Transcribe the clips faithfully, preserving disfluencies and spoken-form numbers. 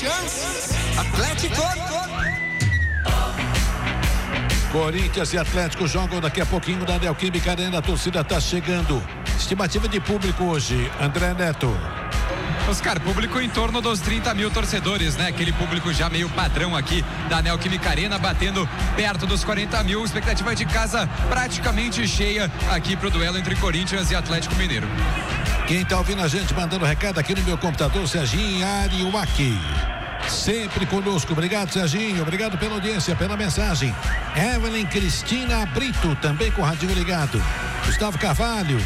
Corinthians, Atlético. Corinthians e Atlético jogam daqui a pouquinho na Neoquímica Arena. A torcida está chegando. Estimativa de público hoje, André Neto. Oscar, público em torno dos trinta mil torcedores, né? Aquele público já meio padrão aqui da Neoquímica Arena, batendo perto dos quarenta mil. Expectativa de casa praticamente cheia aqui pro duelo entre Corinthians e Atlético Mineiro. Quem tá ouvindo a gente mandando recado aqui no meu computador, Serginho Ariuaki. Sempre conosco. Obrigado, Serginho. Obrigado pela audiência, pela mensagem. Evelyn Cristina Brito, também com o radinho ligado. Gustavo Carvalho.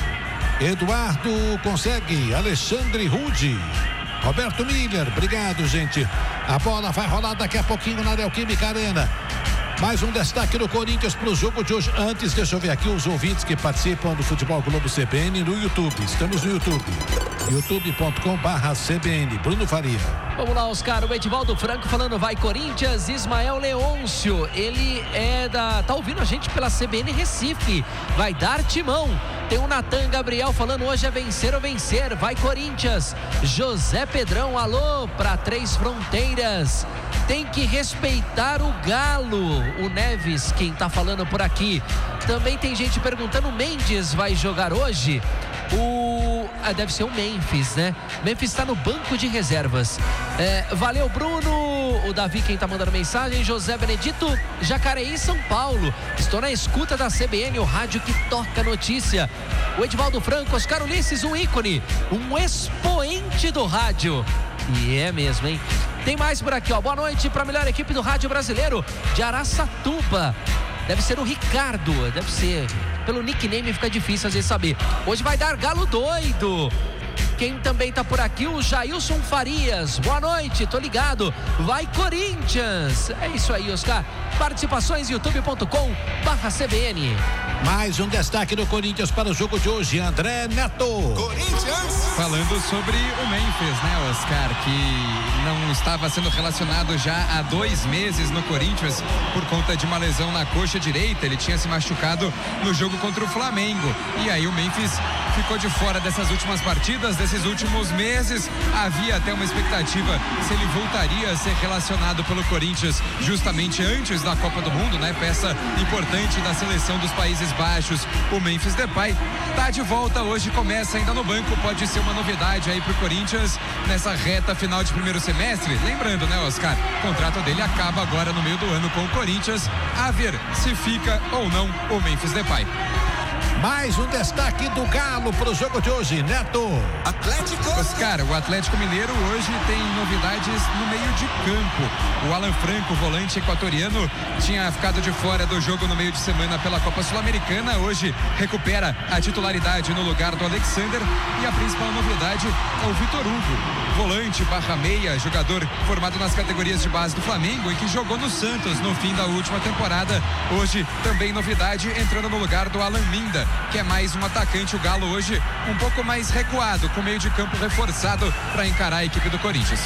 Eduardo Consegue, Alexandre Rude, Roberto Miller, obrigado, gente. A bola vai rolar daqui a pouquinho na Neoquímica Arena. Mais um destaque do Corinthians para o jogo de hoje. Antes, deixa eu ver aqui os ouvintes que participam do Futebol Globo C B N no YouTube. Estamos no YouTube. youtube ponto com barra C B N. Bruno Faria. Vamos lá, Oscar. O Edivaldo Franco falando vai Corinthians. Ismael Leôncio, ele é da... tá ouvindo a gente pela C B N Recife. Vai dar timão. Tem o Natan Gabriel falando hoje é vencer ou vencer. Vai Corinthians. José Pedrão, alô para Três Fronteiras. Tem que respeitar o Galo. O Neves, quem tá falando por aqui. Também tem gente perguntando, Mendes vai jogar hoje? O... Ah, deve ser o Memphis, né? Memphis está no banco de reservas. É, valeu, Bruno. O Davi, quem tá mandando mensagem. José Benedito, Jacareí, São Paulo. Estou na escuta da C B N, o rádio que toca notícia. O Edivaldo Franco, Oscar Ulisses, um ícone, um expoente do rádio. E é mesmo, hein? Tem mais por aqui, ó. Boa noite para a melhor equipe do rádio brasileiro de Araçatuba. Deve ser o Ricardo, deve ser. Pelo nickname fica difícil às vezes saber. Hoje vai dar Galo doido. Quem também tá por aqui, o Jailson Farias. Boa noite, tô ligado. Vai Corinthians. É isso aí, Oscar. Participações youtube ponto com barra C B N. Mais um destaque do Corinthians para o jogo de hoje, André Neto. Corinthians. Falando sobre o Memphis, né, Oscar, que não estava sendo relacionado já há dois meses no Corinthians por conta de uma lesão na coxa direita. Ele tinha se machucado no jogo contra o Flamengo. E aí o Memphis ficou de fora dessas últimas partidas, desses últimos meses. Havia até uma expectativa se ele voltaria a ser relacionado pelo Corinthians justamente antes da Copa do Mundo, né? Peça importante da seleção dos Países Baixos. O Memphis Depay tá de volta hoje, começa ainda no banco, pode ser uma novidade aí pro Corinthians nessa reta final de primeiro semestre. Lembrando, né, Oscar? O contrato dele acaba agora no meio do ano com o Corinthians. A ver se fica ou não o Memphis Depay. Mais um destaque do Galo para o jogo de hoje, Neto. Atlético. Oscar, o Atlético Mineiro hoje tem novidades no meio de campo. O Alan Franco, volante equatoriano, tinha ficado de fora do jogo no meio de semana pela Copa Sul-Americana. Hoje recupera a titularidade no lugar do Alexander. E a principal novidade é o Vitor Hugo, volante barra meia, jogador formado nas categorias de base do Flamengo e que jogou no Santos no fim da última temporada. Hoje também novidade, entrando no lugar do Alan Minda, que é mais um atacante. O Galo hoje um pouco mais recuado, com meio de campo reforçado para encarar a equipe do Corinthians.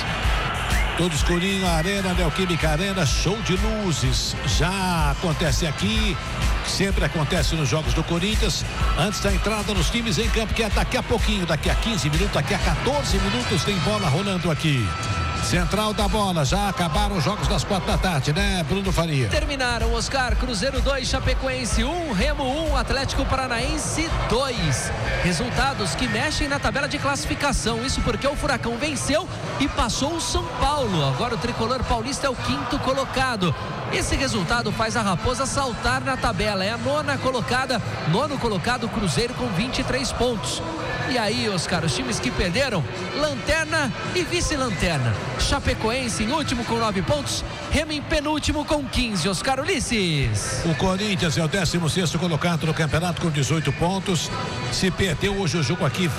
Todo escurinho, a Arena, Neoquímica Arena, show de luzes. Já acontece aqui, sempre acontece nos jogos do Corinthians, antes da entrada nos times em campo, que é daqui a pouquinho, daqui a quinze minutos, daqui a quatorze minutos tem bola rolando aqui. Central da bola, já acabaram os jogos das quatro da tarde, né, Bruno Faria? Terminaram, Oscar. Cruzeiro dois, Chapecoense um, Remo um, Atlético Paranaense dois. Resultados que mexem na tabela de classificação. Isso porque o Furacão venceu e passou o São Paulo. Agora o tricolor paulista é o quinto colocado. Esse resultado faz a Raposa saltar na tabela. É a nona colocada, nono colocado, Cruzeiro com vinte e três pontos. E aí, Oscar, os times que perderam, lanterna e vice-lanterna. Chapecoense em último com nove pontos, Remo em penúltimo com quinze. Oscar Ulisses. O Corinthians é o décimo sexto colocado no campeonato com dezoito pontos. Se perdeu hoje o jogo aqui,